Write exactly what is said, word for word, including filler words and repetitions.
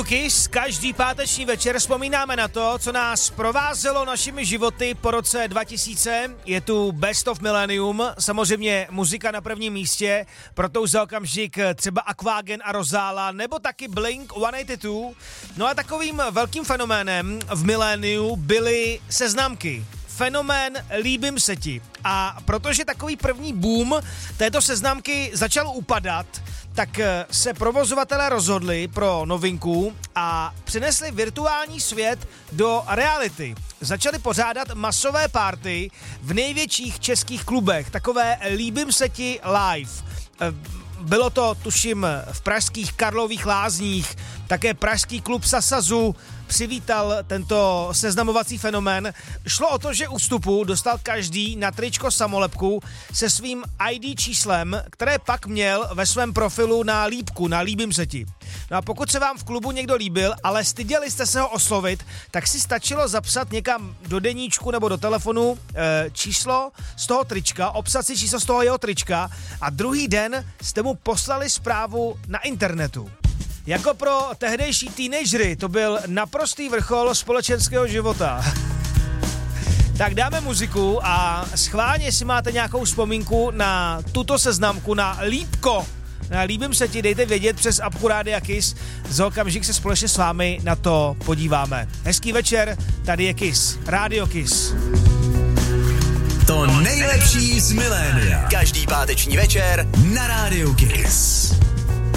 Rádiu Kiss každý páteční večer vzpomínáme na to, co nás provázelo našimi životy po roce dva tisíce. Je tu Best of Millennium, samozřejmě muzika na prvním místě, proto už za okamžik třeba Aquagen a Rozála, nebo taky Blink sto osmdesát dva. No a takovým velkým fenoménem v miléniu byly seznamky. Fenomén líbím se ti. A protože takový první boom této seznamky začal upadat, tak se provozovatelé rozhodli pro novinku a přinesli virtuální svět do reality. Začali pořádat masové party v největších českých klubech, takové líbím se ti live. Bylo to, tuším, v pražských Karlových Lázních, také pražský klub Sasazu přivítal tento seznamovací fenomén. Šlo o to, že u vstupu dostal každý na tričko samolepku se svým í dé číslem, které pak měl ve svém profilu na lípku, na líbím se ti. No a pokud se vám v klubu někdo líbil, ale styděli jste se ho oslovit, tak si stačilo zapsat někam do deníčku nebo do telefonu e, číslo z toho trička, obsat si číslo z toho jeho trička a druhý den jste mu poslali zprávu na internetu. Jako pro tehdejší teenagery to byl naprostý vrchol společenského života. Tak dáme muziku a schválně, jestli máte nějakou vzpomínku na tuto seznamku, na lípko, na líbím se ti, dejte vědět přes apku Rádia Kiss. Za okamžik se společně s vámi na to podíváme. Hezký večer, tady je Kiss, Rádio Kiss. To nejlepší z milénia. Každý páteční večer na Rádiu Kiss.